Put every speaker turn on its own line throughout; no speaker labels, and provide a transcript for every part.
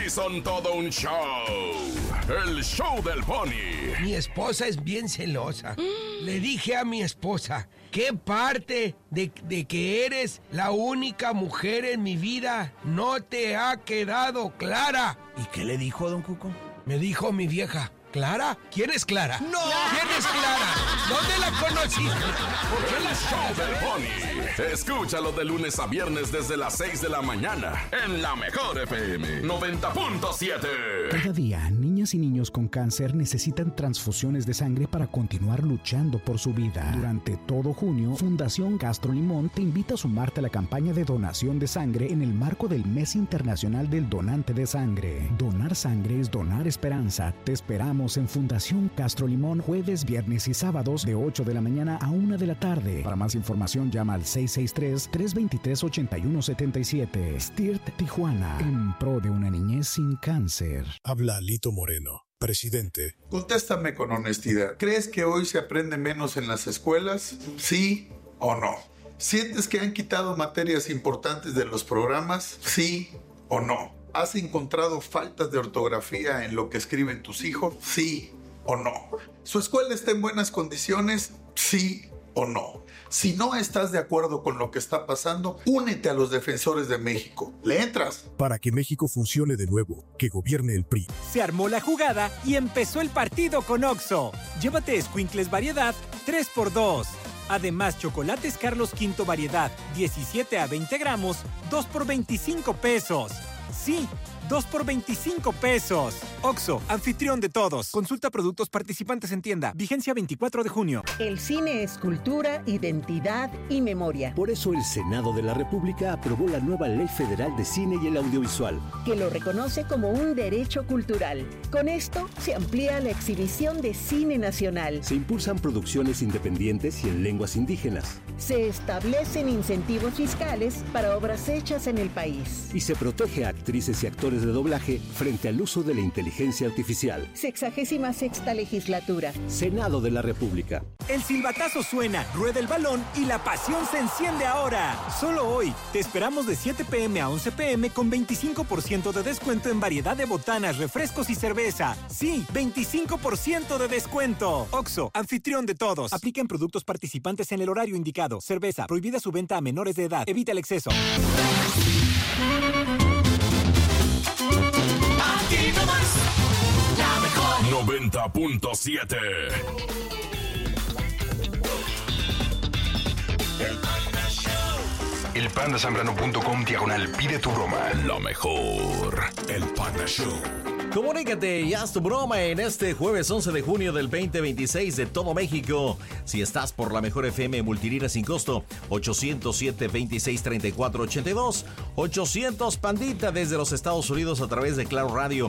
sí son todo un show. El show del Pony.
Mi esposa es bien celosa. Le dije a mi esposa, ¿qué parte de que eres la única mujer en mi vida no te ha quedado clara?
¿Y qué le dijo, don Cuco?
Me dijo mi vieja, ¿Clara? ¿Quién es Clara?
¡No!
¿Quién es Clara? ¿Dónde la conociste?
Porque el show del Pony. Escúchalo de lunes a viernes desde las 6 de la mañana en La Mejor FM 90.7.
Cada día, niñas y niños con cáncer necesitan transfusiones de sangre para continuar luchando por su vida. Durante todo junio, Fundación Castro Limón te invita a sumarte a la campaña de donación de sangre en el marco del Mes Internacional del Donante de Sangre. Donar sangre es donar esperanza. Te esperamos en Fundación Castro Limón jueves, viernes y sábados de 8 de la mañana a 1 de la tarde. Para más información llama al 663-323-8177. STIRT Tijuana, en pro de una niñez sin cáncer.
Habla Lito Moreno, presidente.
Contéstame con honestidad. ¿Crees que hoy se aprende menos en las escuelas? ¿Sí o no? ¿Sientes que han quitado materias importantes de los programas? ¿Sí o no? ¿Has encontrado faltas de ortografía en lo que escriben tus hijos? ¿Sí o no? ¿Su escuela está en buenas condiciones? ¿Sí o no? Si no estás de acuerdo con lo que está pasando, únete a los defensores de México. ¿Le entras?
Para que México funcione de nuevo, que gobierne el PRI.
Se armó la jugada y empezó el partido con Oxxo. Llévate Escuincles variedad 3x2. Además, chocolates Carlos V variedad 17 a 20 gramos, 2 por 25 pesos. Sí, 2 por 25 pesos. Oxxo, anfitrión de todos. Consulta productos participantes en tienda. Vigencia 24 de junio.
El cine es cultura, identidad y memoria.
Por eso el Senado de la República aprobó la nueva Ley Federal de Cine y el Audiovisual,
que lo reconoce como un derecho cultural. Con esto se amplía la exhibición de cine nacional.
Se impulsan producciones independientes y en lenguas indígenas.
Se establecen incentivos fiscales para obras hechas en el país.
Y se protege a actrices y actores de doblaje frente al uso de la inteligencia artificial.
66ª legislatura.
Senado de la República.
El silbatazo suena, rueda el balón y la pasión se enciende ahora. Solo hoy. Te esperamos de 7 p.m. a 11 p.m. con 25% de descuento en variedad de botanas, refrescos y cerveza. Sí, 25% de descuento. Oxxo, anfitrión de todos. Aplica en productos participantes en el horario indicado. Cerveza, prohibida su venta a menores de edad. Evita el exceso.
Aquí nomás, La Mejor 90.7.
elpandasambrano.com/pide tu broma.
Lo mejor. El Panda Show.
Comunícate y haz tu broma en este jueves 11 de junio del 2026 de todo México. Si estás por La Mejor FM multilínea sin costo, 807-2634-82. 800 Pandita desde los Estados Unidos a través de Claro Radio,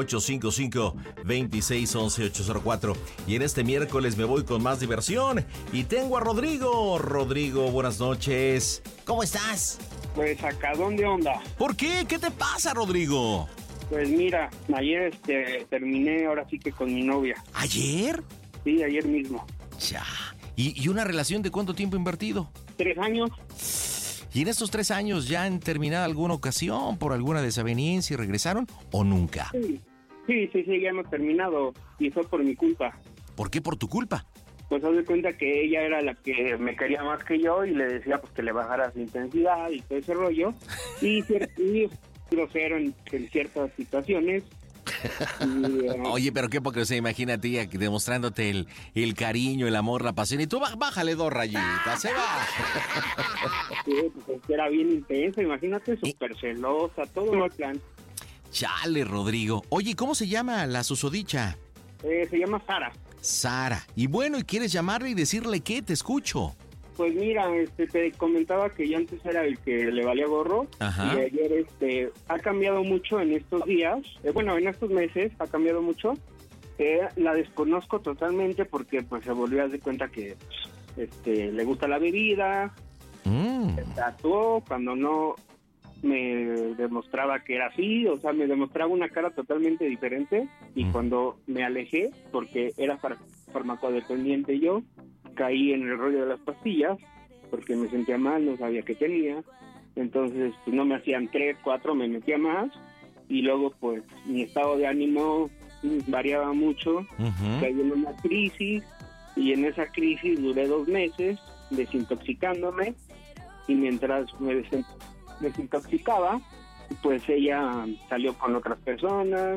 855-2611-804. Y en este miércoles me voy con más diversión y tengo a Rodrigo. Rodrigo, buenas noches. ¿Cómo estás?
Pues sacadón de onda.
¿Por qué? ¿Qué te pasa, Rodrigo?
Pues mira, ayer terminé ahora sí que con mi novia.
¿Ayer?
Sí, ayer mismo.
Ya. ¿Y una relación de cuánto tiempo invertido?
3 años.
¿Y en estos 3 años ya han terminado alguna ocasión por alguna desaveniencia y regresaron o nunca?
Sí, ya hemos terminado y fue por mi culpa.
¿Por qué por tu culpa?
Pues haz de cuenta que ella era la que me quería más que yo y le decía pues que le bajara su intensidad y todo ese rollo. Y grosero en ciertas situaciones. Y,
Oye, pero qué hipocresía, imagínate ella demostrándote el cariño, el amor, la pasión, y tú bájale 2 rayitas, se va.
Sí, pues era bien intensa, imagínate, súper celosa, todo el plan.
Chale, Rodrigo. Oye, ¿cómo se llama la susodicha?
Se llama Sara.
Sara. Y bueno, ¿y quieres llamarle y decirle qué? Te escucho.
Pues mira, te comentaba que yo antes era el que le valía gorro.
Ajá.
Y ayer ha cambiado mucho en estos días, en estos meses ha cambiado mucho. La desconozco totalmente porque pues se volvió a dar cuenta que le gusta la bebida, se tatuó cuando no me demostraba que era así, o sea, me demostraba una cara totalmente diferente y cuando me alejé, porque era farmacodependiente yo, caí en el rollo de las pastillas porque me sentía mal, no sabía qué tenía, entonces pues no me hacían 3, 4, me metía más y luego pues mi estado de ánimo variaba mucho, caí en una crisis, y en esa crisis duré 2 meses desintoxicándome, y mientras me desintoxicaba, pues ella salió con otras personas,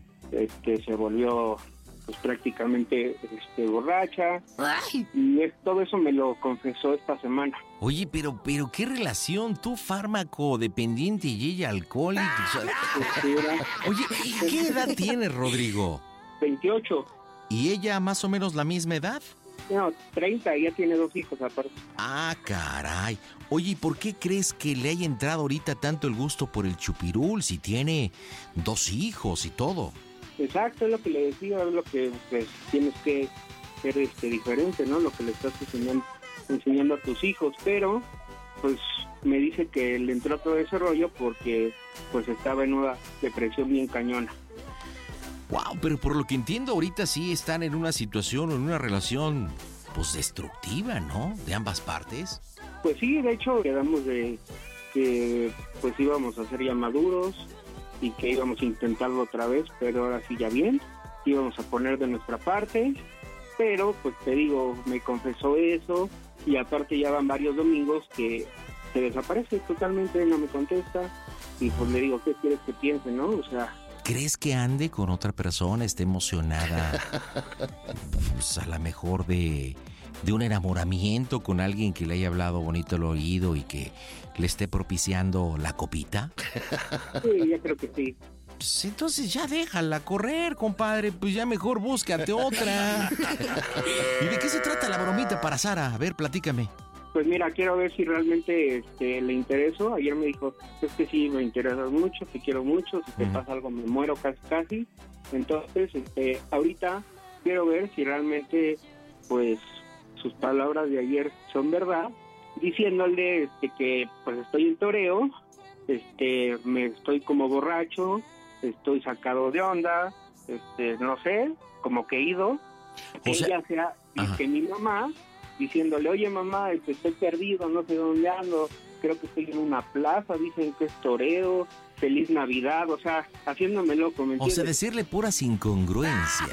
se volvió pues prácticamente borracha.
Ay.
Y todo eso me lo confesó esta semana.
Oye, pero ¿qué relación? Tú fármaco dependiente y ella alcohólica. Oye, ¿y qué edad tienes, Rodrigo?
28.
¿Y ella más o menos la misma edad?
No, 30, ella tiene 2 hijos aparte.
Ah, caray. Oye, ¿y por qué crees que le haya entrado ahorita tanto el gusto por el chupirul si tiene 2 hijos y todo?
Exacto, es lo que le decía, es lo que pues, tienes que ser diferente, ¿no? Lo que le estás enseñando a tus hijos, pero pues me dice que le entró todo ese rollo porque pues estaba en una depresión bien cañona.
Wow, pero por lo que entiendo ahorita sí están en una situación o en una relación pues destructiva, ¿no? De ambas partes.
Pues sí, de hecho quedamos de que pues íbamos a ser ya maduros y que íbamos a intentarlo otra vez, pero ahora sí ya bien, íbamos a poner de nuestra parte, pero pues te digo, me confesó eso, y aparte ya van varios domingos que se desaparece totalmente, no me contesta, y pues le digo, ¿qué quieres que piense, no? O sea...
¿Crees que ande con otra persona, esté emocionada, pues a lo mejor de un enamoramiento con alguien que le haya hablado bonito al oído y que le esté propiciando la copita?
Sí, yo creo que sí.
Pues entonces ya déjala correr, compadre, pues ya mejor búscate otra. ¿Y de qué se trata la bromita para Sara? A ver, platícame.
Pues mira, quiero ver si realmente le intereso. Ayer me dijo, es que sí, me interesas mucho, te quiero mucho, si te pasa algo me muero casi. Entonces, ahorita quiero ver si realmente, pues, sus palabras de ayer son verdad, diciéndole que pues estoy en toreo, me estoy como borracho, estoy sacado de onda, no sé, como que ido, que ella sea, y que mi mamá, diciéndole, oye mamá, estoy perdido, no sé dónde ando, creo que estoy en una plaza, dicen que es toreo, feliz Navidad, o sea, haciéndome loco, ¿me entiendes?
O sea, decirle puras incongruencias.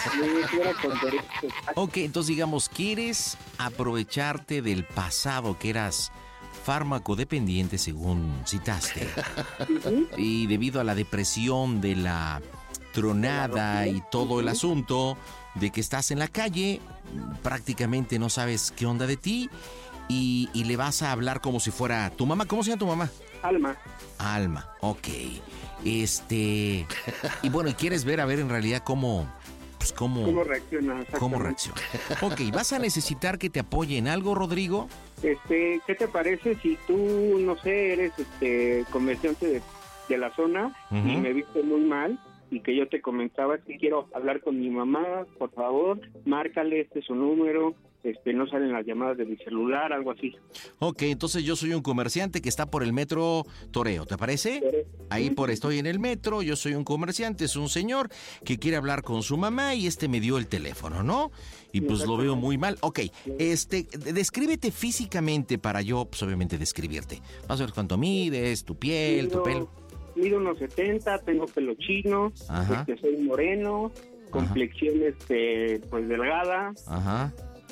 Ok, entonces digamos, ¿quieres aprovecharte del pasado que eras fármaco dependiente, según citaste? Y debido a la depresión de la tronada y todo el asunto de que estás en la calle, prácticamente no sabes qué onda de ti y le vas a hablar como si fuera tu mamá. ¿Cómo se llama tu mamá? Alma, ok. Y bueno, y quieres ver, a ver en realidad cómo
reacciona.
¿Cómo reacciona? Ok, ¿vas a necesitar que te apoye en algo, Rodrigo?
¿Qué te parece si tú, no sé, eres comerciante de la zona y me viste muy mal y que yo te comentaba que quiero hablar con mi mamá, por favor, márcale, este es su número, no salen las llamadas de mi celular, algo así.
Ok, entonces yo soy un comerciante que está por el metro Toreo, ¿te parece? Ahí estoy en el metro, yo soy un comerciante, es un señor que quiere hablar con su mamá y me dio el teléfono, ¿no? Y pues lo veo muy mal. Ok, descríbete físicamente para yo, pues obviamente describirte. Vas a ver cuánto mides, tu piel, tu pelo.
Mido unos 70, tengo pelo chino, soy moreno, complexión pues delgada.
Ajá.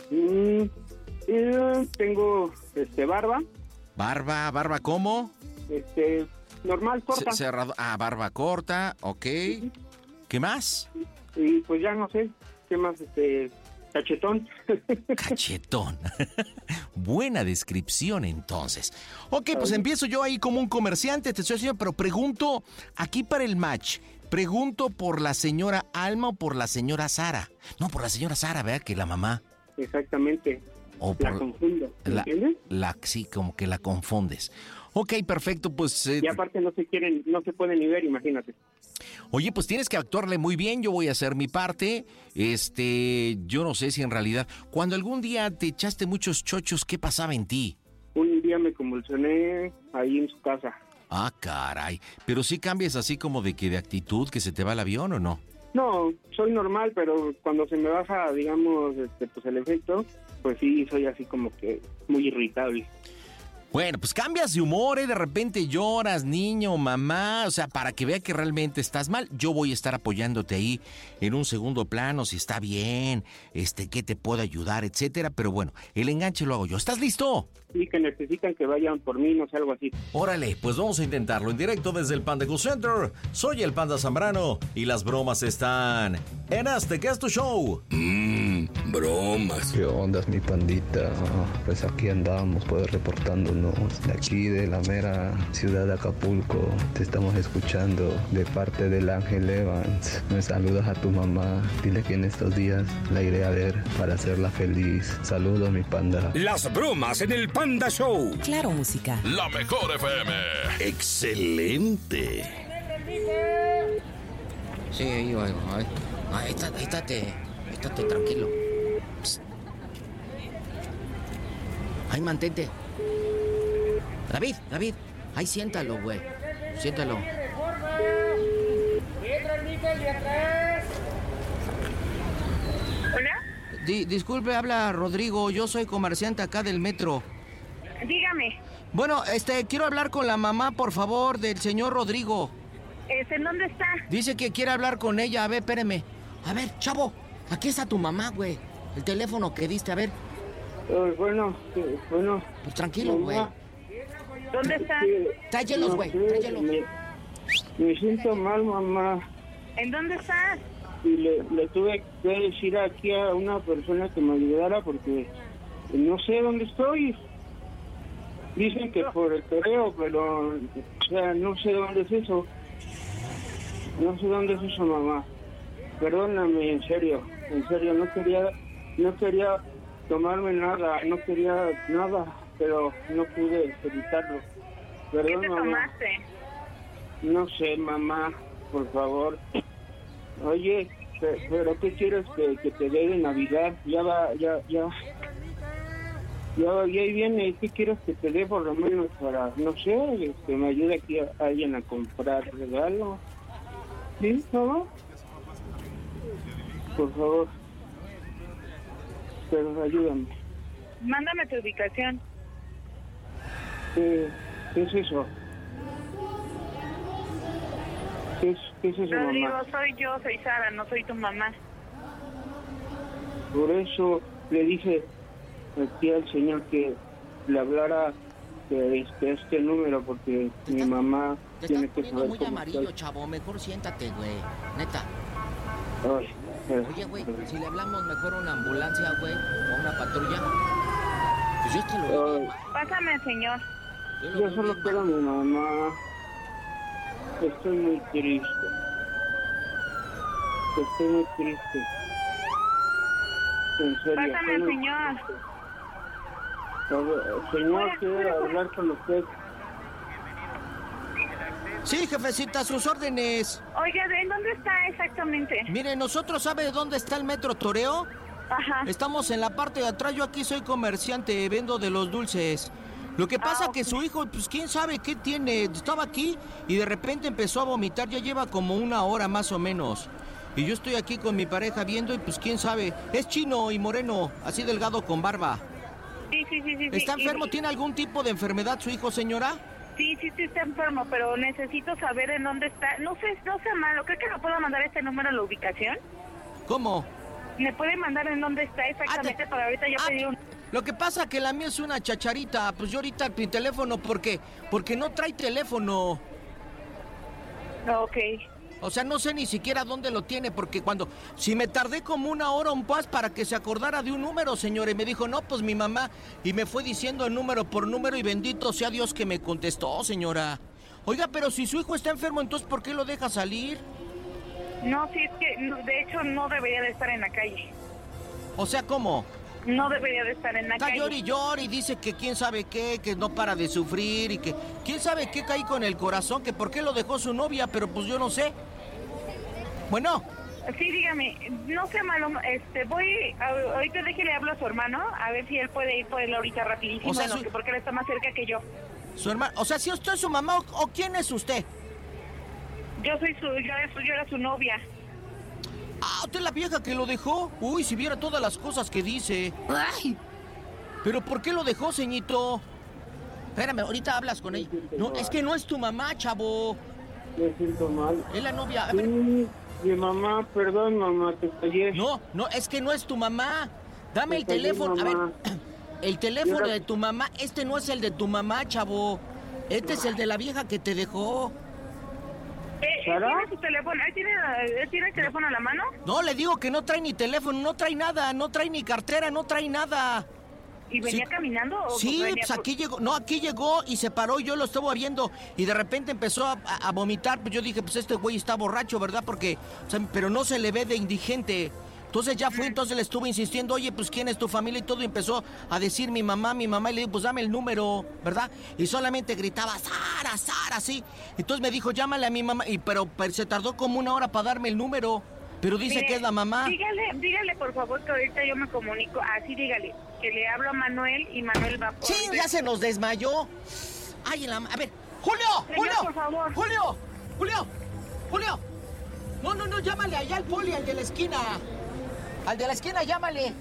Tengo barba.
¿Barba cómo?
Normal, corta.
Cerrado. Barba corta, ok. ¿Qué más?
Y pues ya no sé, ¿qué más? Cachetón.
Cachetón. Buena descripción, entonces. Ok, pues empiezo yo ahí como un comerciante, te estoy haciendo, pero pregunto, aquí para el match, pregunto por la señora Alma o por la señora Sara. No, por la señora Sara, ¿verdad? Que la mamá.
Exactamente. La confundo, ¿entiendes?
Sí, como que la confundes. Ok, perfecto, pues...
Y aparte no se pueden ni ver, imagínate.
Oye, pues tienes que actuarle muy bien, yo voy a hacer mi parte. Yo no sé si en realidad... Cuando algún día te echaste muchos chochos, ¿qué pasaba en ti?
Un día me convulsioné ahí en su casa.
Ah, caray. Pero sí cambias así como de actitud, que se te va el avión, ¿o no?
No, soy normal, pero cuando se me baja, digamos, pues el efecto, pues sí, soy así como que muy irritable.
Bueno, pues cambias de humor, de repente lloras, niño, mamá, o sea, para que vea que realmente estás mal. Yo voy a estar apoyándote ahí en un segundo plano, si está bien, qué te puedo ayudar, etcétera. Pero bueno, el enganche lo hago yo. ¿Estás listo?
Sí, que necesitan que vayan por mí, no sé, algo así.
Órale, pues vamos a intentarlo en directo desde el Panda Cool Center. Soy el Panda Zambrano y las bromas están en que es tu show.
Bromas. ¿Qué onda, mi pandita? Pues aquí andamos, pues reportándonos de aquí, de la mera ciudad de Acapulco. Te estamos escuchando de parte del Ángel Evans. Me saludas a tu mamá. Dile que en estos días la iré a ver para hacerla feliz. Saludos, mi panda.
Las bromas en el Panda Show.
Claro, música.
La mejor FM.
Excelente.
Sí, ahí estate tranquilo. Psst. Ahí mantente. David, ahí siéntalo, güey. Siéntalo.
¿Hola?
Disculpe, habla Rodrigo. Yo soy comerciante acá del metro.
Dígame.
Bueno, quiero hablar con la mamá, por favor, del señor Rodrigo.
¿En dónde está?
Dice que quiere hablar con ella. A ver, espéreme. A ver, chavo, aquí está tu mamá, güey. El teléfono que diste, a ver.
Bueno.
Pues tranquilo, güey.
¿Dónde está?
Tráyelos, güey, tráyelos.
Me siento mal, mamá.
¿En dónde está?
Y le tuve que decir aquí a una persona que me ayudara porque no sé dónde estoy. Dicen que por el correo, pero, o sea, no sé dónde es eso. No sé dónde es eso, mamá. Perdóname, en serio, no quería tomarme nada, no quería nada, pero no pude evitarlo. Perdón,
¿qué te tomaste?
No sé, mamá, por favor. Oye, pero ¿qué quieres que te dé de Navidad? Ya ahí viene. ¿Qué quieres que te dé por lo menos para, no sé, que me ayude aquí a alguien a comprar regalo? ¿Sí, mamá? Por favor. Pero ayúdame.
Mándame tu ubicación.
¿Qué es eso? ¿Qué es eso,
Rodrigo,
mamá?
soy Sara, no soy tu mamá.
Por eso le dije aquí al señor que le hablara de este número, porque mi mamá tiene que saber
muy
cómo
amarillo,
estoy.
chavo. Mejor siéntate, güey. Neta.
Ay,
Oye, güey, si le hablamos mejor a una ambulancia, güey, o a una patrulla. Pues yo te lo digo.
Pásame, señor.
Yo solo quiero a mi mamá. Estoy muy triste. En serio.
Pásame, señor.
Señor, quiero hablar con usted.
Sí, jefecita, a sus órdenes.
Oiga, ¿en dónde está exactamente?
Mire, nosotros, ¿sabe dónde está el Metro Toreo?
Ajá.
Estamos en la parte de atrás. Yo aquí soy comerciante, vendo de los dulces. Lo que pasa que su hijo, pues quién sabe qué tiene. Estaba aquí y de repente empezó a vomitar. Ya lleva como 1 hora más o menos. Y yo estoy aquí con mi pareja viendo y pues quién sabe. Es chino y moreno, así delgado con barba.
Sí.
¿Está enfermo? ¿Tiene algún tipo de enfermedad su hijo, señora?
Sí, está enfermo, pero necesito saber en dónde está. No sea malo. ¿Cree que me puedo mandar este número a la ubicación?
¿Cómo?
¿Me puede mandar en dónde está exactamente para ahorita ya pedir un...
Lo que pasa que la mía es una chacharita. Pues yo ahorita mi teléfono, porque no trae teléfono.
Ok.
O sea, no sé ni siquiera dónde lo tiene, porque si me tardé como 1 hora un pas para que se acordara de un número, señor, y me dijo, no, pues mi mamá, y me fue diciendo el número por número, y bendito sea Dios que me contestó, señora. Oiga, pero si su hijo está enfermo, entonces, ¿por qué lo deja salir?
No, sí, es que, de hecho, no debería de estar en la calle.
O sea, ¿cómo?
No debería de estar en la calle.
Está llora y dice que quién sabe qué, que no para de sufrir, y que quién sabe qué caí con el corazón, que por qué lo dejó su novia, pero pues yo no sé. Bueno.
Sí, dígame, no sea malo, ahorita déjele hablo a su hermano, a ver si él puede ir por él ahorita rapidísimo,
o sea,
porque él está más cerca que yo.
Su hermano, o sea, si usted es su mamá, o quién es usted.
Yo era su novia.
Ah, usted es la vieja que lo dejó. Uy, si viera todas las cosas que dice. Ay. ¿Pero por qué lo dejó, ceñito? Espérame, ahorita hablas con ella. No, es que no es tu mamá, chavo.
Me siento mal.
Es la novia.
Sí, mi mamá, perdón, mamá, te fallé.
No, es que no es tu mamá. Dame el teléfono. A ver, el teléfono de tu mamá, este no es el de tu mamá, chavo. Este es el de la vieja que te dejó.
¿Tiene su teléfono? ¿Tiene el teléfono a la mano?
No, le digo que no trae ni teléfono, no trae nada, no trae ni cartera, no trae nada.
¿Y venía caminando? ¿O
sí,
venía
pues aquí llegó y se paró y yo lo estaba viendo y de repente empezó a vomitar. Pues yo dije, pues este güey está borracho, ¿verdad? Porque, o sea, pero no se le ve de indigente. Entonces ya fui, entonces le estuve insistiendo, oye, pues ¿quién es tu familia? Y todo, y empezó a decir mi mamá, y le digo, pues dame el número, ¿verdad? Y solamente gritaba, Sara, Sara, así. Entonces me dijo, llámale a mi mamá, pero se tardó como 1 hora para darme el número, pero dice que es la mamá.
Dígale por favor que ahorita yo me comunico, así dígale, que le hablo a Manuel y Manuel va por...
¡Sí, ya se nos desmayó! Ay, a ver, ¡Julio!
Señor,
¡Julio!
por favor.
¡Julio! No, llámale allá al poli, al de la esquina. Al de la esquina, llámale.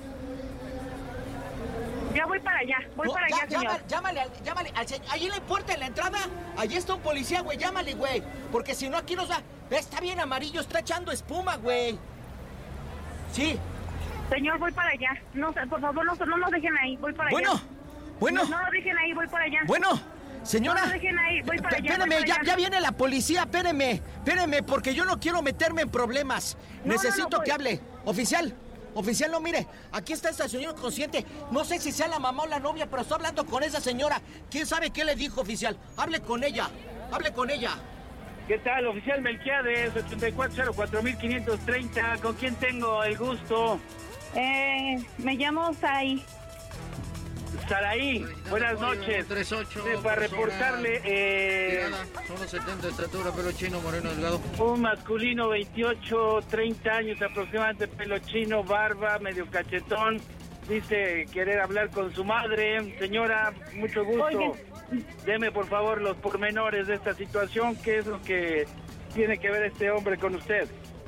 Ya voy para allá, señor.
Llámale al señor. Allí en la puerta, en la entrada, allí está un policía, güey, llámale, güey. Porque si no, aquí nos va... Está bien amarillo, está echando espuma, güey. Sí.
Señor, voy para allá. No, por favor, no nos dejen ahí, voy para allá.
Bueno.
No lo dejen ahí, voy para allá.
Bueno, señora.
No lo dejen ahí, voy para allá.
Espéreme, ya viene la policía, espéreme, porque yo no quiero meterme en problemas. Necesito que hable. Oficial, no, mire, aquí está esta señora consciente. No sé si sea la mamá o la novia, pero estoy hablando con esa señora. ¿Quién sabe qué le dijo, oficial? Hable con ella.
¿Qué tal, oficial Melquiades, 8404-1530? ¿Con quién tengo el gusto?
Me llamo Saraí.
Saraí, buenas noches.
38,
para reportarle...
Son 70 de estatura, pelo chino, moreno, delgado.
Un masculino, 28, 30 años aproximadamente, pelo chino, barba, medio cachetón. Dice querer hablar con su madre. Señora, mucho gusto.
Oye.
Deme, por favor, los pormenores de esta situación. ¿Qué es lo que tiene que ver este hombre con usted?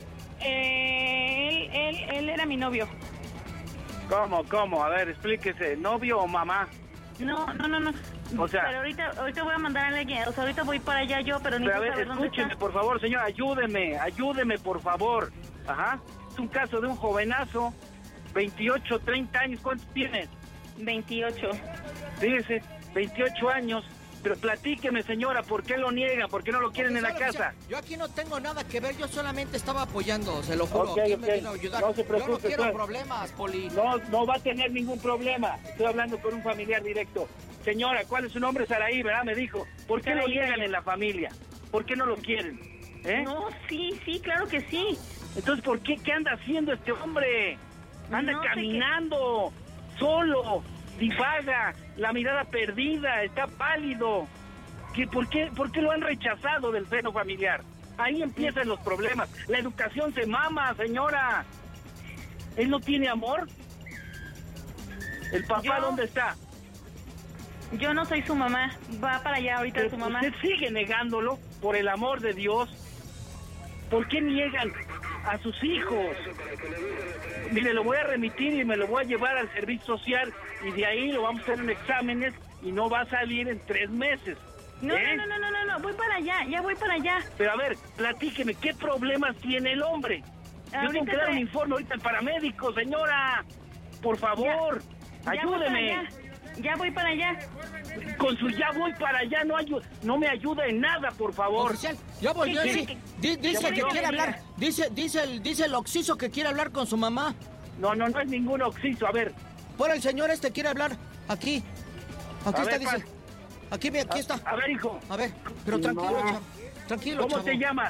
Él era mi novio.
¿Cómo? A ver, explíquese. ¿Novio o mamá?
No.
O sea...
Pero ahorita voy a mandar a alguien. O sea, ahorita voy para allá yo, pero ni
a ver, escúcheme, por favor, señor. Ayúdeme, por favor. Ajá. Es un caso de un jovenazo. 28, 30 años. ¿Cuántos tienes?
28.
Fíjese, 28 años. Pero platíqueme, señora, ¿por qué lo niega? ¿Por qué no lo quieren en la casa?
Yo aquí no tengo nada que ver, yo solamente estaba apoyando, se lo juro.
Okay.
Me vino a ayudar.
No se preocupe.
Yo no quiero problemas, Poli.
No va a tener ningún problema. Estoy hablando con un familiar directo. Señora, ¿cuál es su nombre? Saraí, ¿verdad? Me dijo. ¿Por qué lo niegan en la familia? ¿Por qué no lo quieren?
No, sí, claro que sí.
Entonces, ¿por qué? ¿Qué anda haciendo este hombre? Anda caminando, solo, divaga, la mirada perdida, está pálido. ¿Por qué lo han rechazado del seno familiar? Ahí empiezan los problemas. La educación se mama, señora. ¿Él no tiene amor? ¿El papá dónde está?
Yo no soy su mamá. Va para allá ahorita.
Pero
su mamá.
Usted sigue negándolo, por el amor de Dios. ¿Por qué niegan a sus hijos? Mire, lo voy a remitir y me lo voy a llevar al servicio social y de ahí lo vamos a hacer en exámenes y no va a salir en 3 meses.
No, voy para allá, ya voy para allá.
Pero a ver, platíqueme, ¿qué problemas tiene el hombre? Yo tengo que dar un informe ahorita al paramédico, señora. Por favor, ayúdeme.
Ya voy para allá.
Con su ya voy para allá no me ayuda en nada, por favor.
Oficial, ya voy, dice que quiere hablar. Dice el Oxiso que quiere hablar con su mamá.
No es ningún Oxiso, a ver.
Por el señor quiere hablar. Aquí está, dice. Aquí está.
A ver, hijo.
A ver, pero tranquilo,
¿Cómo te llamas?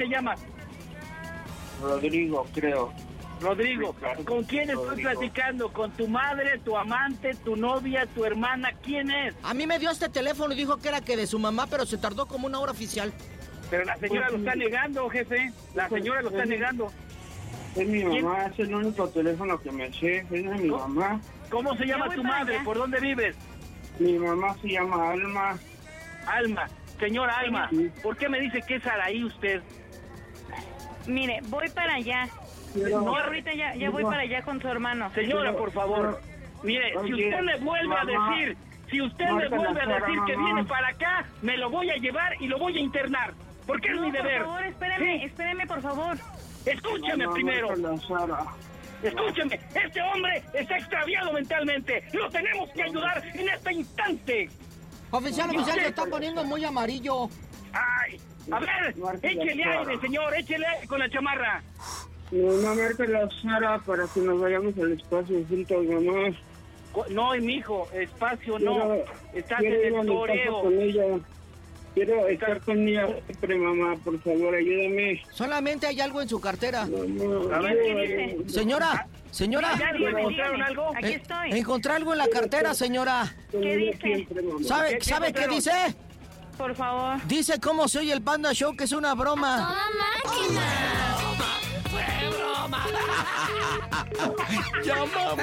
Rodrigo, creo.
Rodrigo, ¿con quién estoy platicando? ¿Con tu madre, tu amante, tu novia, tu hermana? ¿Quién es?
A mí me dio este teléfono y dijo que era que de su mamá, pero se tardó como 1 hora oficial.
Pero la señora lo está negando, jefe. La señora lo está negando.
Es mi mamá, es el único teléfono que me sé. Es de mi mamá.
¿Cómo se llama tu madre? ¿Por dónde vives?
Mi mamá se llama Alma.
Alma. Señora Alma, ¿por qué me dice que es Saraí usted?
Mire, voy para allá. No, ahorita ya voy para allá con su hermano.
Señora, por favor. Mire, si usted me vuelve a decir Si usted me vuelve a decir que viene para acá, me lo voy a llevar y lo voy a internar. Porque es mi deber.
Por favor, espéreme, por favor.
Escúchame primero. Escúcheme, este hombre está extraviado mentalmente. Lo tenemos que ayudar en este instante.
Oficial, se está poniendo muy amarillo.
Ay, a ver, échele aire, señor, échele aire con la chamarra.
No, marca la Sara para que nos vayamos al espacio juntos, mamá.
No, mijo, espacio no. Estás en el toreo.
Con ella. Quiero estar con ella siempre, mamá, por favor, ayúdame.
Solamente hay algo en su cartera.
No.
A ver,
señora.
¿Ya encontraron algo?
Aquí estoy.
Encontré algo en la cartera, señora.
¿Qué dice?
¿Sabe qué dice?
Por favor.
Dice cómo se oye el Panda Show, que es una broma.
¡Toda máquina!
¡Fue broma! ¡Ya, mamá!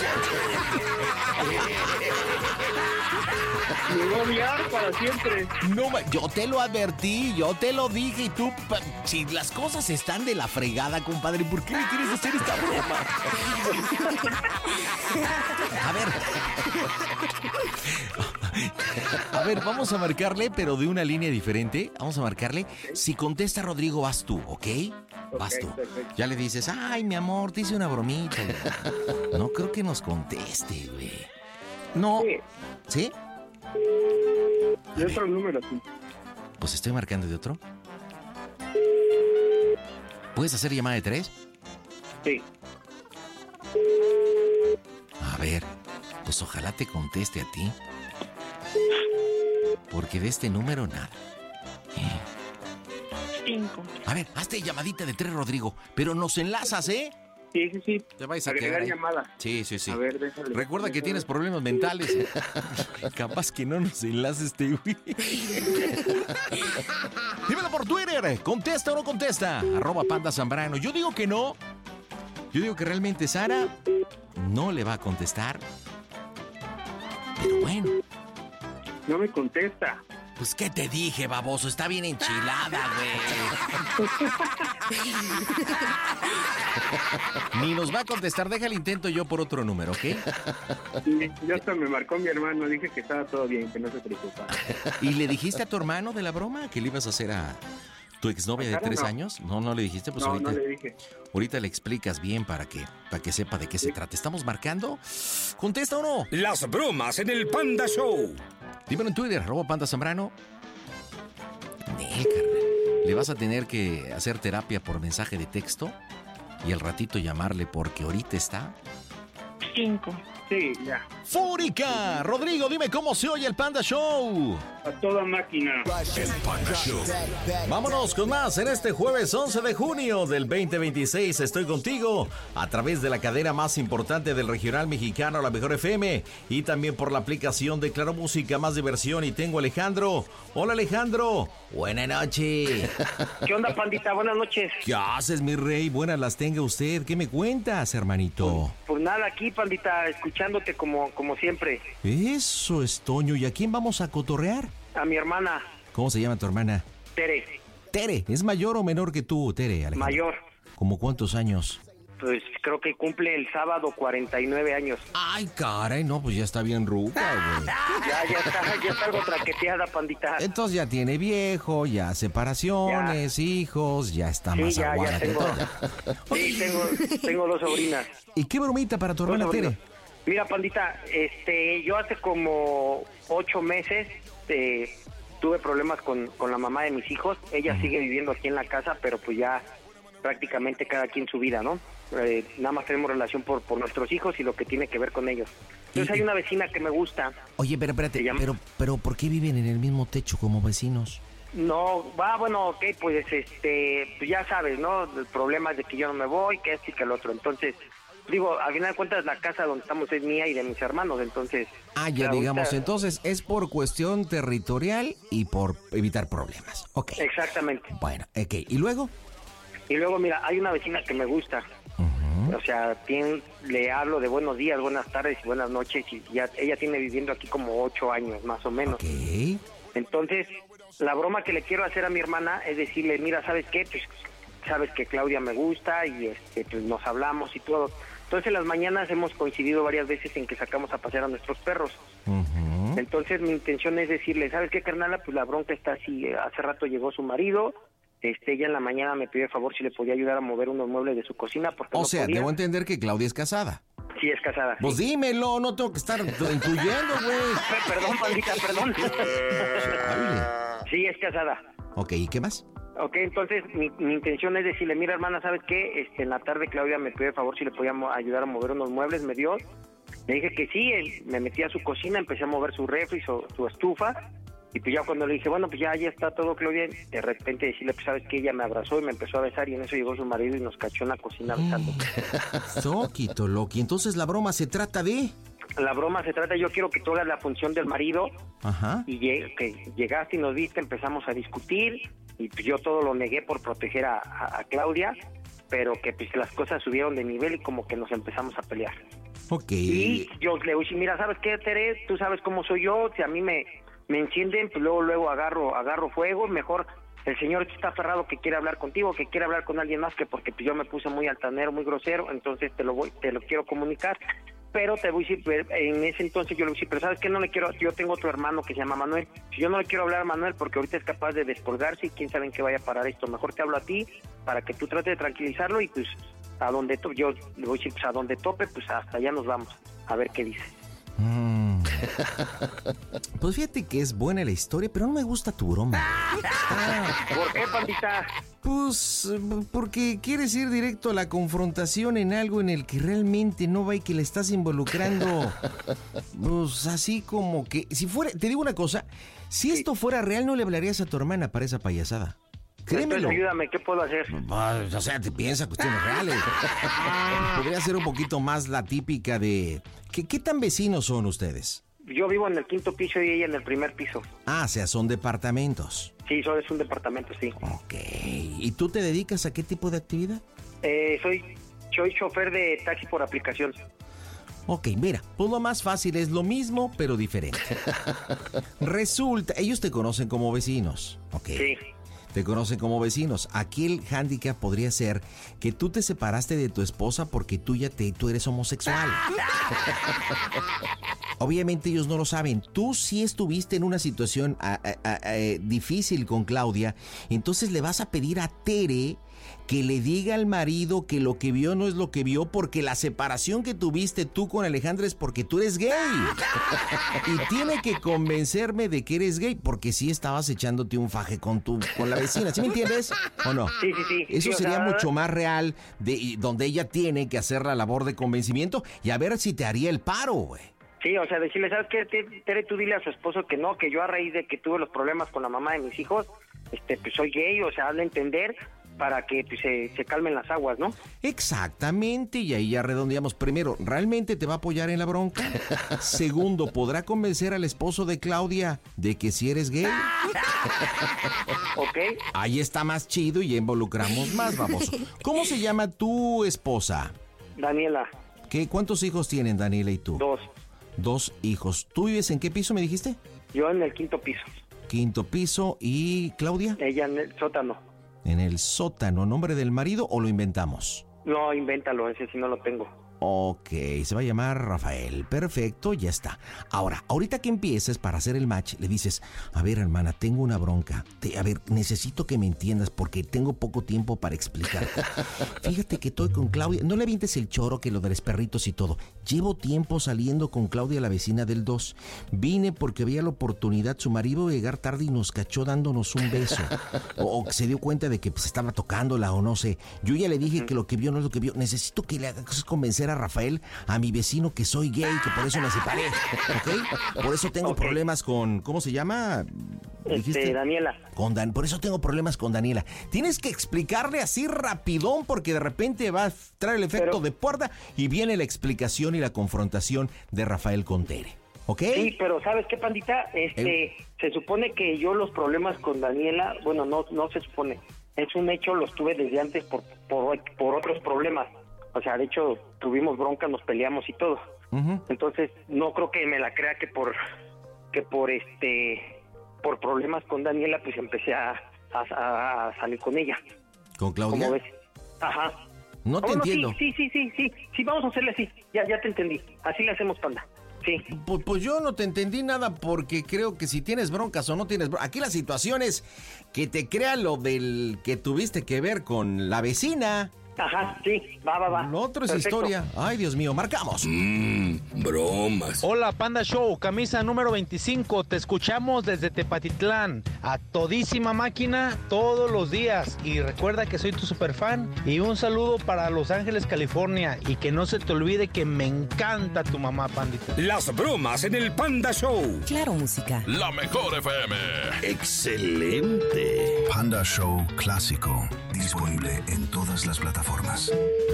Me voy a odiar para siempre.
No, yo te lo advertí, yo te lo dije y tú... Si las cosas están de la fregada, compadre, ¿por qué le quieres hacer esta broma? A ver, vamos a marcarle, pero de una línea diferente. Vamos a marcarle. Si contesta Rodrigo, vas tú, ¿ok? Vas tú.
Perfecto.
Ya le dices, ay, mi amor, te hice una bromita. No creo que nos conteste, güey. No. ¿Sí?
¿Y otro número? Sí.
Pues estoy marcando de otro. ¿Puedes hacer llamada de 3?
Sí.
A ver, pues ojalá te conteste a ti. Porque de este número nada.
5.
A ver, hazte llamadita de 3, Rodrigo. Pero nos enlazas, ¿eh?
Sí.
Te vais a
agregar
quedar.
llamada.
Sí.
A ver, déjale.
Recuerda que tienes problemas mentales. Capaz que no nos enlaces este güey. Dímelo por Twitter. ¿Contesta o no contesta? @Panda Zambrano. Yo digo que no. Yo digo que realmente Sara no le va a contestar. Pero bueno.
No me contesta.
Pues, ¿qué te dije, baboso? Está bien enchilada, güey. Ni nos va a contestar. Deja el intento yo por otro número, ¿ok?
Sí, ya hasta me marcó mi hermano. Dije que estaba todo bien, que no se preocupa.
¿Y le dijiste a tu hermano de la broma que le ibas a hacer a tu exnovia de 3 años? No le dijiste. Pues
no le dije.
Ahorita le explicas bien para que sepa de qué se trata. ¿Estamos marcando? ¿Contesta o no?
Las bromas en el Panda Show.
Dímelo en Twitter, @Panda Zambrano. Nel, carnal. Le vas a tener que hacer terapia por mensaje de texto y al ratito llamarle porque ahorita está...
5.
Sí, ya.
¡Fúrica! Rodrigo, dime cómo se oye el Panda Show.
A toda máquina.
El Panda Show.
Vámonos con más en este jueves 11 de junio del 2026. Estoy contigo a través de la cadena más importante del regional mexicano, la Mejor FM, y también por la aplicación de Claro Música, más diversión. Y tengo a Alejandro. Hola, Alejandro. Buenas noches.
¿Qué onda, pandita? Buenas noches.
¿Qué haces, mi rey? Buenas las tenga usted. ¿Qué me cuentas, hermanito?
Pues nada, aquí, pandita, escuchándote como siempre.
Eso es, Toño. ¿Y a quién vamos a cotorrear?
A mi hermana.
¿Cómo se llama tu hermana?
Tere.
Tere. ¿Es mayor o menor que tú, Tere, Alejandro?
Mayor.
¿Cómo cuántos años?
Pues creo que cumple el sábado 49 años.
Ay, caray, no, pues ya está bien ruca, güey.
Ya está algo traqueteada, pandita.
Entonces ya tiene viejo, ya separaciones, hijos, ya está más aguada que todo.
Sí, tengo 2 sobrinas.
¿Y qué bromita para tu hermana Tere?
Mira, pandita, yo hace como 8 meses tuve problemas con la mamá de mis hijos. Ella sigue viviendo aquí en la casa, pero pues ya prácticamente cada quien su vida, ¿no? Nada más tenemos relación por nuestros hijos y lo que tiene que ver con ellos. Entonces hay una vecina que me gusta.
Oye, pero espérate, pero ¿por qué viven en el mismo techo como vecinos?
No, bueno, ok, pues pues ya sabes, ¿no? El problema es de que yo no me voy, que esto y que el otro. Entonces, digo, al final de cuentas la casa donde estamos es mía y de mis hermanos, entonces...
Ah, ya digamos, entonces es por cuestión territorial y por evitar problemas. Ok.
Exactamente.
Bueno, ok, ¿y luego?
Y luego, mira, hay una vecina que me gusta. O sea, le hablo de buenos días, buenas tardes y buenas noches y ella tiene viviendo aquí como 8 años, más o menos.
Ok.
Entonces, la broma que le quiero hacer a mi hermana es decirle, mira, ¿sabes qué? Pues sabes que Claudia me gusta y pues nos hablamos y todo. Entonces, en las mañanas hemos coincidido varias veces en que sacamos a pasear a nuestros perros. Entonces mi intención es decirle, ¿sabes qué, carnala? Pues la bronca está así, hace rato llegó su marido, ella en la mañana me pidió el favor si le podía ayudar a mover unos muebles de su cocina porque no podía.
Debo entender que Claudia es casada.
Sí, es casada.
Pues
sí.
Dímelo, no tengo que estar incluyendo, güey.
Perdón, pandita, perdón. Sí, es casada.
Ok, ¿y qué más?
Ok, entonces mi intención es decirle, mira, hermana, ¿sabes qué? En la tarde Claudia me pidió el favor si le podía ayudar a mover unos muebles, me dio. Le dije que sí, me metí a su cocina, empecé a mover su refri, su estufa, y pues ya cuando le dije, bueno, pues ya está todo, Claudia, de repente decirle, pues sabes que ella me abrazó y me empezó a besar, y en eso llegó su marido y nos cachó en la cocina besando.
Soquito, Loki, entonces la broma se trata de...
La broma se trata, yo quiero que tú hagas la función del marido.
Ajá.
Y que llegaste y nos viste, empezamos a discutir, y pues yo todo lo negué por proteger a Claudia, pero que pues las cosas subieron de nivel y como que nos empezamos a pelear.
Ok.
Y yo le dije, mira, ¿sabes qué, Tere? Tú sabes cómo soy yo, si a mí me encienden, pues luego agarro fuego, mejor el señor está aferrado que quiere hablar contigo, que quiere hablar con alguien más, que porque pues yo me puse muy altanero, muy grosero, entonces te lo quiero comunicar. Pero te voy a decir, en ese entonces yo le dije, pero ¿sabes qué? No le quiero, yo tengo otro hermano que se llama Manuel, si yo no le quiero hablar a Manuel porque ahorita es capaz de descolgarse y quién sabe en qué vaya a parar esto, mejor te hablo a ti para que tú trates de tranquilizarlo y pues a donde tope, yo le voy a decir, pues a donde tope, pues hasta allá nos vamos, a ver qué dice.
Pues fíjate que es buena la historia, pero no me gusta tu broma.
¿Por qué, pandita?
Pues porque quieres ir directo a la confrontación en algo en el que realmente no va y que le estás involucrando. Pues así como que, si fuera, te digo una cosa, si esto fuera real no le hablarías a tu hermana para esa payasada. Créemelo.
Entonces, ayúdame, ¿qué puedo hacer?
O sea, te piensa cuestiones reales. Podría ser un poquito más la típica de... ¿Qué tan vecinos son ustedes?
Yo vivo en el 5º piso y ella en el primer piso.
Ah, o sea, son departamentos.
Sí, es un departamento, sí.
Ok. ¿Y tú te dedicas a qué tipo de actividad?
Soy chofer de taxi por aplicación.
Ok, mira, pues lo más fácil es lo mismo, pero diferente. Resulta, ellos te conocen como vecinos. Ok.
Sí.
Te conocen como vecinos. Aquí el hándicap podría ser que tú te separaste de tu esposa porque tú eres homosexual. Obviamente ellos no lo saben. Tú sí estuviste en una situación difícil con Claudia. Entonces le vas a pedir a Tere que le diga al marido que lo que vio no es lo que vio, porque la separación que tuviste tú con Alejandra es porque tú eres gay. Y tiene que convencerme de que eres gay, porque sí estabas echándote un faje con la vecina, ¿sí me entiendes? ¿O no?
Sí.
Eso
sí,
sería mucho más real, donde ella tiene que hacer la labor de convencimiento y a ver si te haría el paro, güey.
Sí, o sea, decirle, ¿sabes qué, Tere? Tú dile a su esposo que no, que yo a raíz de que tuve los problemas con la mamá de mis hijos, pues soy gay, o sea, hazle entender para que pues, se calmen las aguas, ¿no?
Exactamente, y ahí ya redondeamos. Primero, ¿realmente te va a apoyar en la bronca? Segundo, ¿podrá convencer al esposo de Claudia de que si eres gay?
Ok.
Ahí está más chido y ya involucramos más, baboso. ¿Cómo se llama tu esposa?
Daniela.
¿Cuántos hijos tienen Daniela y tú?
2.
2 hijos. ¿Tú vives en qué piso me dijiste?
Yo en el 5º piso.
5º piso. ¿Y Claudia?
Ella en el sótano.
En el sótano, ¿nombre del marido o lo inventamos?
No, invéntalo, ese sí no lo tengo.
Ok, se va a llamar Rafael. Perfecto, ya está. Ahora, ahorita que empieces para hacer el match, le dices, a ver, hermana, tengo una bronca. A ver, necesito que me entiendas porque tengo poco tiempo para explicarte. Fíjate que estoy con Claudia. No le avientes el choro que lo de los perritos y todo. Llevo tiempo saliendo con Claudia, la vecina del 2. Vine porque veía la oportunidad. Su marido iba a llegar tarde y nos cachó dándonos un beso. O se dio cuenta de que pues, estaba tocándola o no sé. Yo ya le dije que lo que vio no es lo que vio. Necesito que le hagas convencer a Rafael, a mi vecino, que soy gay, que por eso me separé, ¿ok? Por eso tengo problemas con, ¿cómo se llama?
Daniela.
Por eso tengo problemas con Daniela. Tienes que explicarle así rapidón, porque de repente va a traer el efecto de puerta y viene la explicación y la confrontación de Rafael con Tere, ¿ok?
Sí, pero ¿sabes qué, pandita? Se supone que yo los problemas con Daniela, bueno, no se supone, es un hecho, los tuve desde antes por otros problemas. O sea, de hecho, tuvimos bronca, nos peleamos y todo. Uh-huh. Entonces, no creo que me la crea que por problemas con Daniela, pues empecé a salir con ella.
¿Con Claudia?
¿Cómo ves? Ajá.
No te entiendo.
Sí, vamos a hacerle así. Ya te entendí. Así le hacemos, panda. Sí.
Pues yo no te entendí nada porque creo que si tienes broncas o no tienes broncas. Aquí la situación es que te crea lo del que tuviste que ver con la vecina.
Ajá, sí, va.
Lo otro es
Perfecto.
historia. Ay, Dios mío, marcamos.
Bromas.
Hola, Panda Show, camisa número 25. Te escuchamos desde Tepatitlán. A todísima máquina todos los días. Y recuerda que soy tu superfan. Y un saludo para Los Ángeles, California. Y que no se te olvide que me encanta tu mamá, Pandita.
Las bromas en el Panda Show.
Claro, música.
La mejor FM.
Excelente.
Panda Show Clásico. Disponible en todas las plataformas.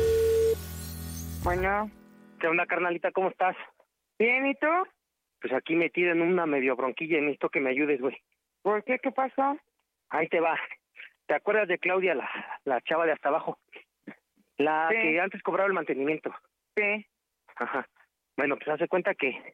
Bueno. ¿Qué onda, carnalita? ¿Cómo estás?
Bien, ¿y tú?
Pues aquí metida en una medio bronquilla y necesito que me ayudes, güey.
¿Por qué? ¿Qué pasó?
Ahí te va. ¿Te acuerdas de Claudia, la chava de hasta abajo? La
Sí.
que antes cobraba el mantenimiento.
Sí.
Ajá. Bueno, pues hace cuenta que,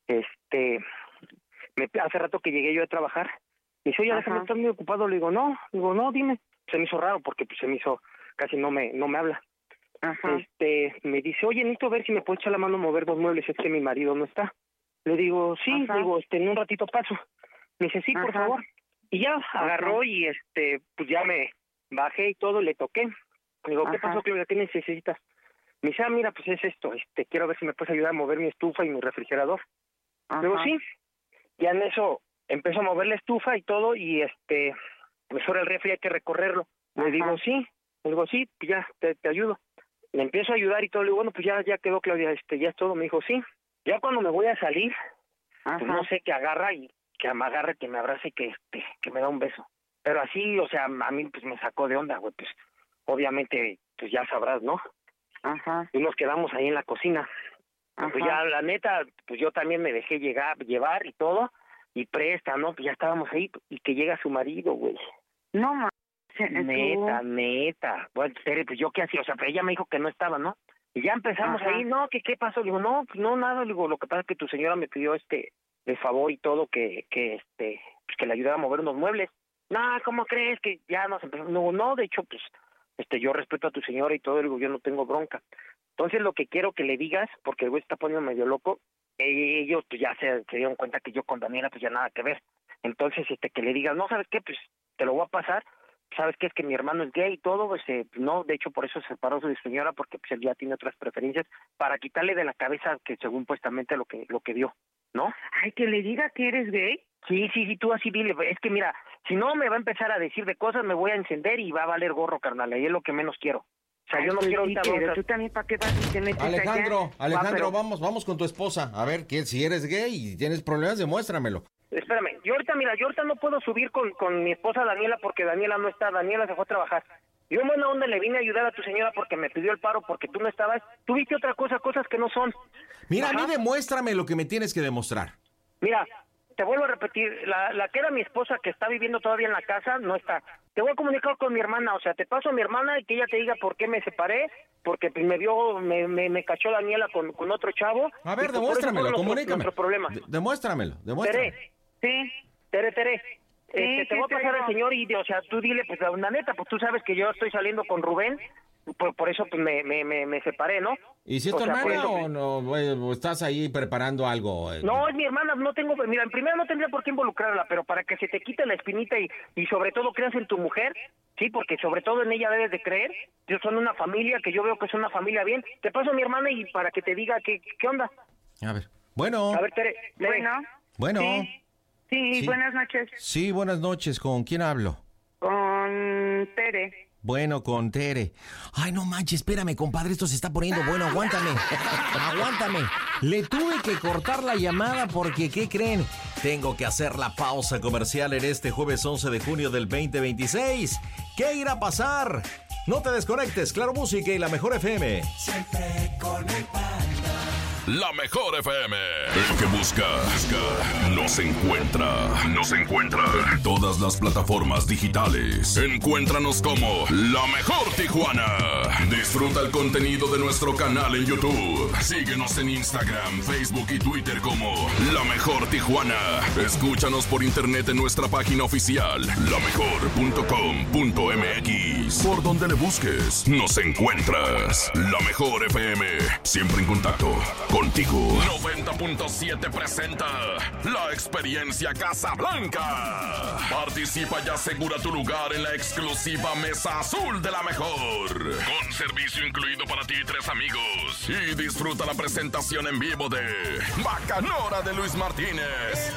hace rato que llegué yo a trabajar. Y dice, oye, déjame, estar muy ocupado. Le digo, no, dime. Se me hizo raro porque pues se me hizo, casi no me habla.
Ajá.
Me dice, oye, necesito ver si me puedes echar la mano a mover 2 muebles, es que mi marido no está. Le digo, sí,
Ajá.
le digo, en un ratito paso. Me dice, sí, por
Ajá.
favor. Y ya agarró y pues ya me bajé y todo, le toqué. Le digo, ¿qué
Ajá.
pasó, Claudia? ¿Qué necesitas? Me dice, mira, pues es esto, quiero ver si me puedes ayudar a mover mi estufa y mi refrigerador.
Ajá.
Le digo, sí. Ya en eso empezó a mover la estufa y todo y pues ahora el refri hay que recorrerlo. Le digo, sí, pues ya te ayudo. Le empiezo a ayudar y todo, le digo, bueno, pues ya quedó, Claudia, ya es todo. Me dijo, sí. Ya cuando me voy a salir, pues no sé, que agarra y que me agarre, que me abrace y que me da un beso. Pero así, o sea, a mí pues me sacó de onda, güey, pues obviamente, pues ya sabrás, ¿no?
Ajá.
Y nos quedamos ahí en la cocina. Pues ya, la neta, pues yo también me dejé llevar y todo, y presta, ¿no? Pues ya estábamos ahí, y que llega su marido, güey.
No, ma.
Neta. Bueno, pues yo qué hacía, o sea, pero ella me dijo que no estaba, ¿no? Y ya empezamos
Ajá.
ahí, no, ¿qué pasó? Le digo, no, pues no, nada, le digo, lo que pasa es que tu señora me pidió de favor y todo, que pues que le ayudara a mover unos muebles. No, ¿cómo crees? Que ya nos empezó. No, de hecho, pues, yo respeto a tu señora y todo, le digo, yo no tengo bronca. Entonces lo que quiero que le digas, porque el güey está poniendo medio loco, ellos pues ya se dieron cuenta que yo con Daniela pues ya nada que ver. Entonces, que le digas, no, ¿sabes qué? Pues te lo voy a pasar. ¿Sabes qué? Es que mi hermano es gay y todo, pues no, de hecho por eso se separó de su señora, porque pues él ya tiene otras preferencias, para quitarle de la cabeza que según supuestamente lo que vio, ¿no?
Ay, que le diga que eres gay.
Sí, tú así dile, es que mira, si no me va a empezar a decir de cosas, me voy a encender y va a valer gorro, carnal, y es lo que menos quiero. O sea, yo no quiero ahorita broncas.
Tú también, ¿para qué vas y te metes
Alejandro,
allá?
vamos con tu esposa. A ver, si eres gay y tienes problemas, demuéstramelo.
Espérame, yo ahorita no puedo subir con mi esposa Daniela porque Daniela no está, Daniela se fue a trabajar. Yo en buena onda le vine a ayudar a tu señora porque me pidió el paro porque tú no estabas. Tú viste otra cosa, cosas que no son.
Mira,
Ajá.
a mí demuéstrame lo que me tienes que demostrar.
Mira, te vuelvo a repetir, la que era mi esposa que está viviendo todavía en la casa no está. Te voy a comunicar con mi hermana, o sea, te paso a mi hermana y que ella te diga por qué me separé, porque pues me cachó Daniela con otro chavo.
A ver,
y, pues,
demuéstramelo,
por eso fue
comunícame.
nuestro problema.
Demuéstramelo.
Tere. Te voy a pasar al
digo.
señor y, o sea, tú dile, pues la neta, pues tú sabes que yo estoy saliendo con Rubén, por eso pues me separé, ¿no?
¿Y si es tu hermana o no? ¿O estás ahí preparando algo?
No, es mi hermana, mira, en primera no tendría por qué involucrarla, pero para que se te quite la espinita y sobre todo creas en tu mujer, sí, porque sobre todo en ella debes de creer, ellos son una familia, que yo veo que es una familia bien, te paso a mi hermana y para que te diga qué onda.
A ver, bueno.
A ver, Tere.
Bueno.
Sí, buenas noches.
Sí, buenas noches, ¿con quién hablo?
Con Tere.
Bueno, con Tere. Ay, no manches, espérame, compadre, esto se está poniendo bueno, aguántame. Le tuve que cortar la llamada porque, ¿qué creen? Tengo que hacer la pausa comercial en este jueves 11 de junio del 2026. ¿Qué irá a pasar? No te desconectes, Claro Música y La Mejor FM.
Siempre con el Panda.
La Mejor FM. El que busca, nos encuentra. En todas las plataformas digitales. Encuéntranos como La Mejor Tijuana. Disfruta disfruta el contenido de nuestro canal en YouTube. Síguenos en Instagram, Facebook y Twitter como La Mejor Tijuana. Escúchanos por internet en nuestra página oficial, lamejor.com.mx. Por donde le busques, nos encuentras. La Mejor FM, siempre en contacto contigo. 90.7 presenta la experiencia Casablanca. Participa y asegura tu lugar en la exclusiva Mesa Azul de La Mejor. Con servicio incluido para ti y 3 amigos. Y disfruta la presentación en vivo de Bacanora de Luis Martínez.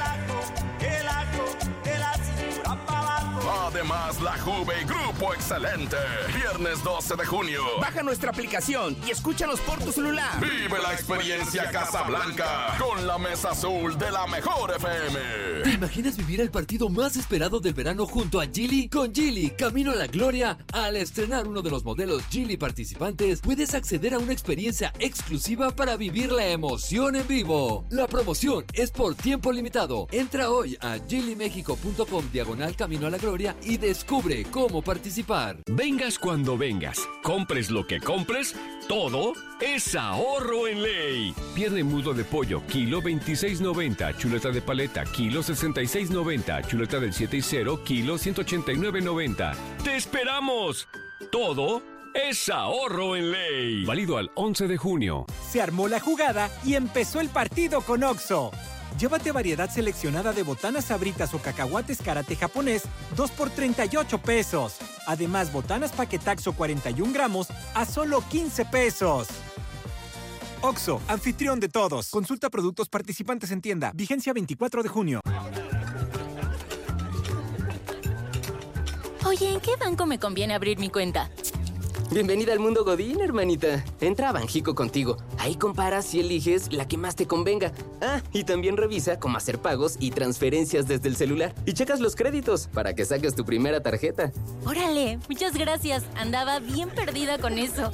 Además, La Juve y Grupo Excelente. Viernes 12 de junio.
Baja nuestra aplicación y escúchanos por tu celular.
Vive la experiencia Casablanca con la Mesa Azul de La Mejor FM.
¿Te imaginas vivir el partido más esperado del verano junto a Geely? Con Geely, camino a la gloria. Al estrenar uno de los modelos Geely participantes, puedes acceder a una experiencia exclusiva para vivir la emoción en vivo. La promoción es por tiempo limitado. Entra hoy a geelymexico.com/camino a la gloria y descubre cómo participar.
Vengas cuando vengas, compres lo que compres, todo es ahorro en ley. Pierna en muslo de pollo, kilo 26.90. Chuleta de paleta, kilo 66.90. Chuleta del 7 y 0, kilo 189.90. ¡Te esperamos! Todo es ahorro en ley. Válido al 11 de junio.
Se armó la jugada y empezó el partido con Oxxo. Llévate variedad seleccionada de botanas sabritas o cacahuates karate japonés, 2 por 38 pesos. Además, botanas paquetaxo 41 gramos a solo 15 pesos. Oxxo, anfitrión de todos. Consulta productos participantes en tienda. Vigencia 24 de junio.
Oye, ¿en qué banco me conviene abrir mi cuenta?
Bienvenida al mundo Godín, hermanita. Entra a Banjico Contigo. Ahí comparas y eliges la que más te convenga. Ah, y también revisa cómo hacer pagos y transferencias desde el celular. Y checas los créditos para que saques tu primera tarjeta.
Órale, muchas gracias. Andaba bien perdida con eso.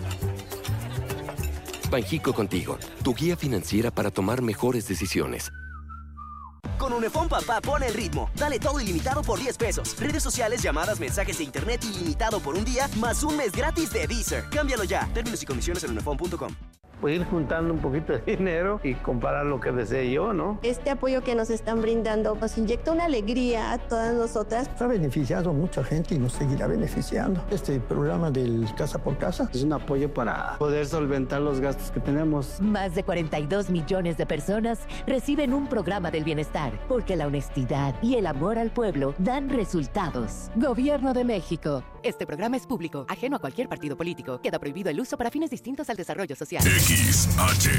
Banjico Contigo, tu guía financiera para tomar mejores decisiones.
Con Unifón Papá pone el ritmo. Dale todo ilimitado por 10 pesos. Redes sociales, llamadas, mensajes de internet ilimitado por un día, más un mes gratis de Deezer. Cámbialo ya. Términos y condiciones en unifón.com.
Pues ir juntando un poquito de dinero y comprar lo que desee yo, ¿no?
Este apoyo que nos están brindando nos inyecta una alegría a todas nosotras.
Ha beneficiado a mucha gente y nos seguirá beneficiando. Este programa del Casa por Casa
es un apoyo para poder solventar los gastos que tenemos.
Más de 42 millones de personas reciben un programa del bienestar, porque la honestidad y el amor al pueblo dan resultados. Gobierno de México. Este programa es público, ajeno a cualquier partido político. Queda prohibido el uso para fines distintos al desarrollo social.
XHTIM,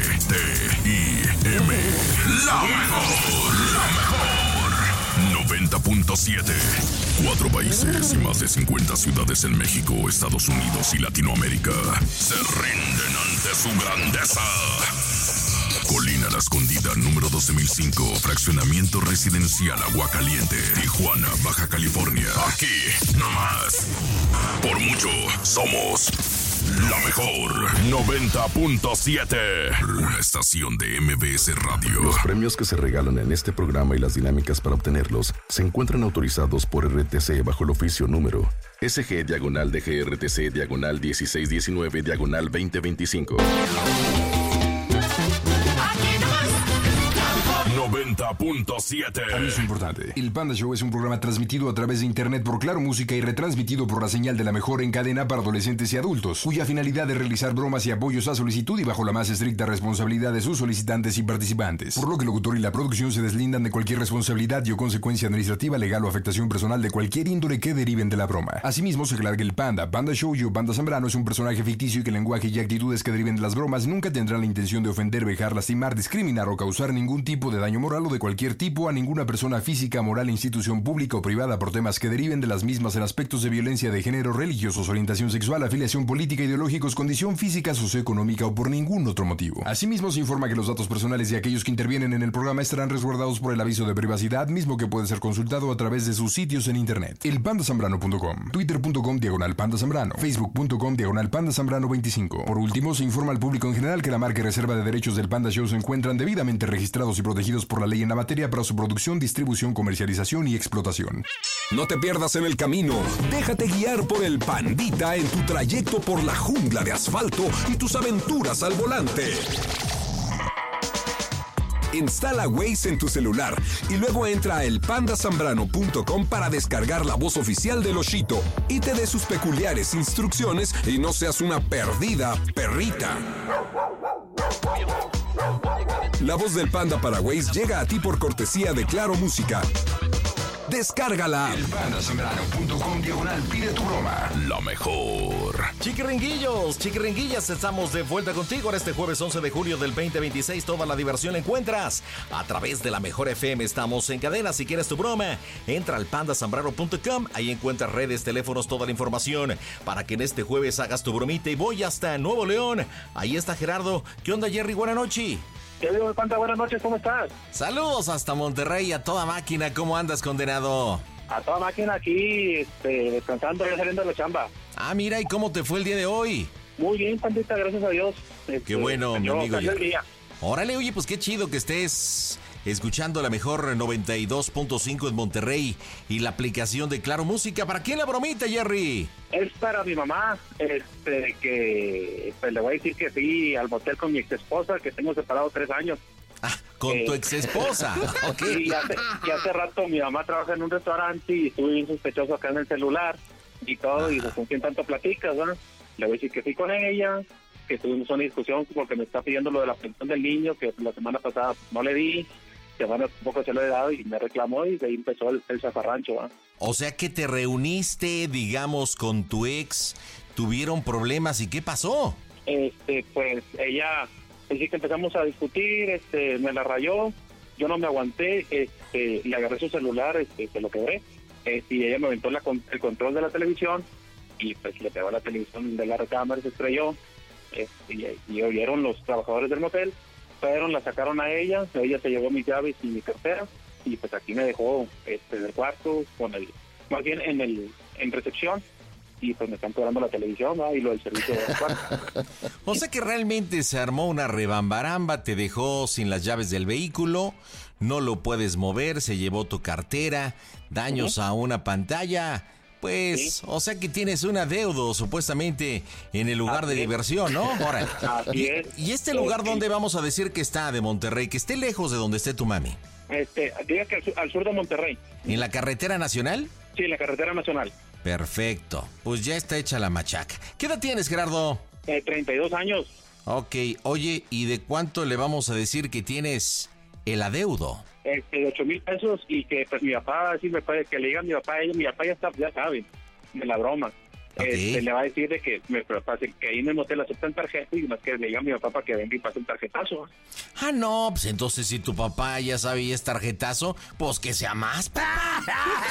la mejor 90.7. 4 países y más de 50 ciudades en México, Estados Unidos y Latinoamérica se rinden ante su grandeza. Colina La Escondida, número 12005, fraccionamiento residencial Aguacaliente, Tijuana, Baja California. Aquí, nomás. Por mucho, somos la mejor 90.7. Una estación de MBS Radio.
Los premios que se regalan en este programa y las dinámicas para obtenerlos se encuentran autorizados por RTC bajo el oficio número SG/DGRTC/1619/2025.
90.7.
Aviso importante. El Panda Show es un programa transmitido a través de internet por Claro Música y retransmitido por la señal de La Mejor en cadena para adolescentes y adultos, cuya finalidad es realizar bromas y apoyos a solicitud y bajo la más estricta responsabilidad de sus solicitantes y participantes. Por lo que el locutor y la producción se deslindan de cualquier responsabilidad y o consecuencia administrativa, legal o afectación personal de cualquier índole que deriven de la broma. Asimismo, se aclara que el Panda Show y Panda Zambrano es un personaje ficticio y que el lenguaje y actitudes que deriven de las bromas nunca tendrán la intención de ofender, vejar, lastimar, discriminar o causar ningún tipo de daño moral o de cualquier tipo a ninguna persona física, moral, institución pública o privada por temas que deriven de las mismas en aspectos de violencia de género, religiosos, orientación sexual, afiliación política, ideológicos, condición física, socioeconómica o por ningún otro motivo. Asimismo, se informa que los datos personales de aquellos que intervienen en el programa estarán resguardados por el aviso de privacidad, mismo que puede ser consultado a través de sus sitios en internet. elpandasambrano.com, twitter.com/pandazambrano, facebook.com/pandazambrano25. Por último, se informa al público en general que la marca y reserva de derechos del Panda Show se encuentran debidamente registrados y protegidos por la ley ley en la materia para su producción, distribución, comercialización y explotación.
No te pierdas en el camino. Déjate guiar por el Pandita en tu trayecto por la jungla de asfalto y tus aventuras al volante. Instala Waze en tu celular y luego entra a elpandasambrano.com para descargar la voz oficial de Loshito y te dé sus peculiares instrucciones y no seas una perdida perrita. La voz del Panda para Waze llega a ti por cortesía de Claro Música. Descárgala.
Elpandasambrano.com/, pide tu broma.
La mejor.
Chiquiringuillos, chiquiringuillas, estamos de vuelta contigo en este jueves 11 de julio del 2026. Toda la diversión la encuentras a través de la mejor FM. Estamos en cadena. Si quieres tu broma, entra al pandasambrano.com. Ahí encuentras redes, teléfonos, toda la información para que en este jueves hagas tu bromita. Y voy hasta Nuevo León. Ahí está Gerardo. ¿Qué onda, Jerry? Buenas noches.
¿Qué digo, Panda? Buenas noches, ¿cómo estás?
Saludos hasta Monterrey, a toda máquina. ¿Cómo andas, condenado?
A toda máquina aquí, descansando, ya saliendo de la chamba.
Ah, mira, ¿y cómo te fue el día de hoy?
Muy bien, Pandita, gracias a Dios.
Qué bueno, mi amigo.
Jerry.
Órale, oye, pues qué chido que estés escuchando la mejor 92.5 en Monterrey y la aplicación de Claro Música. ¿Para quién la bromita, Jerry?
Es para mi mamá, que pues le voy a decir que fui al motel con mi ex esposa, que tengo separado 3 años.
Ah, con tu ex esposa.
Okay. Y hace rato mi mamá trabaja en un restaurante y estuve bien sospechoso acá en el celular y todo. Y pues, ¿con quién tanto platicas, no? Le voy a decir que fui con ella, que tuvimos una discusión porque me está pidiendo lo de la pensión del niño, que la semana pasada no le di, semana tampoco se lo he dado y me reclamó y de ahí empezó el zafarrancho, ¿no?
O sea que te reuniste, digamos, con tu ex, tuvieron problemas, ¿y qué pasó?
Pues ella, sí que empezamos a discutir, me la rayó, yo no me aguanté, le agarré su celular, se lo quebré, y ella me aventó el control de la televisión y pues le pegó a la televisión de la recámara, se estrelló, y oyeron los trabajadores del motel, pero la sacaron a ella se llevó mis llaves y mi cartera y pues aquí me dejó del cuarto más bien en recepción y pues me están cobrando la televisión, ¿no? Y lo del servicio del cuarto.
O sea que realmente se armó una rebambaramba, te dejó sin las llaves del vehículo, no lo puedes mover, se llevó tu cartera, daños a una pantalla. Pues, sí. O sea que tienes un adeudo supuestamente en el lugar de diversión, ¿no? Órale.
Así es.
¿Y este lugar dónde vamos a decir que está de Monterrey? Que esté lejos de donde esté tu mami.
Diga que al sur de Monterrey.
¿En la carretera nacional?
Sí, en la carretera nacional.
Perfecto. Pues ya está hecha la machaca. ¿Qué edad tienes, Gerardo?
32 años.
Ok. Oye, ¿y de cuánto le vamos a decir que tienes el adeudo?
De 8,000 pesos y que pues mi papá, sí me puede que le diga a mi papá, mi papá ya sabe de la broma. Okay. Le va a decir de que que ahí en el motel aceptan tarjeta y más que le diga a mi papá para que venga y pase un tarjetazo.
Ah, no, pues entonces si tu papá ya sabe y es tarjetazo, pues que sea más, papá.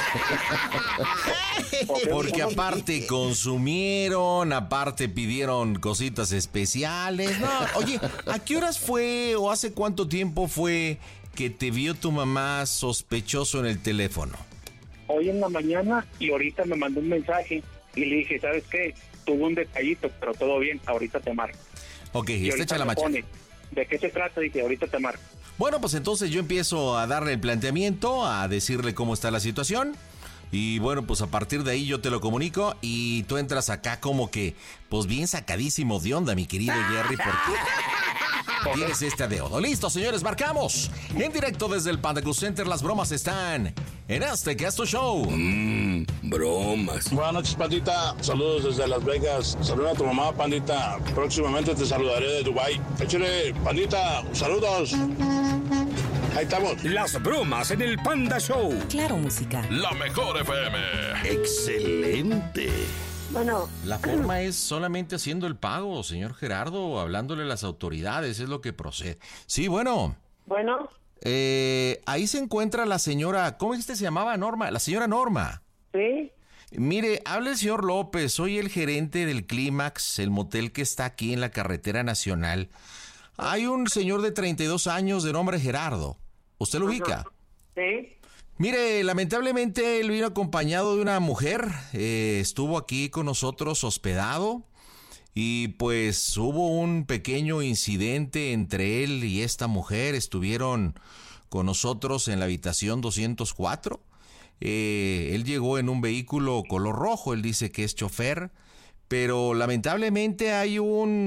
Porque aparte consumieron, aparte pidieron cositas especiales. No, oye, ¿a qué horas fue o hace cuánto tiempo fue que te vio tu mamá sospechoso en el teléfono?
Hoy en la mañana y ahorita me mandó un mensaje y le dije, ¿sabes qué? Tuve un detallito, pero todo bien, ahorita te marco.
Ok, y está hecha la machaca.
¿De qué se trata? Dije, ahorita te marco.
Bueno, pues entonces yo empiezo a darle el planteamiento, a decirle cómo está la situación. Y bueno, pues a partir de ahí yo te lo comunico y tú entras acá como que, pues bien sacadísimo de onda, mi querido Jerry, porque tienes este adeudo. Listo, señores, marcamos. En directo desde el Panda Cool Center, las bromas están en este que es tu show.
Bromas.
Buenas noches, Pandita. Saludos desde Las Vegas. Saluda a tu mamá, Pandita. Próximamente te saludaré de Dubái. Échale, Pandita. Saludos. Ahí estamos.
Las bromas en el Panda Show.
Claro, música.
La mejor FM.
Excelente.
Bueno.
La forma es solamente haciendo el pago, señor Gerardo, hablándole a las autoridades, es lo que procede. Sí, bueno.
Bueno.
Ahí se encuentra la señora, ¿cómo es que se llamaba? Norma, la señora Norma.
Sí.
Mire, habla el señor López, soy el gerente del Clímax, el motel que está aquí en la carretera nacional. Hay un señor de 32 años de nombre Gerardo. ¿Usted lo ubica?
Sí.
Mire, lamentablemente él vino acompañado de una mujer, estuvo aquí con nosotros hospedado y pues hubo un pequeño incidente entre él y esta mujer, estuvieron con nosotros en la habitación 204. Él llegó en un vehículo color rojo, él dice que es chofer, pero lamentablemente hay un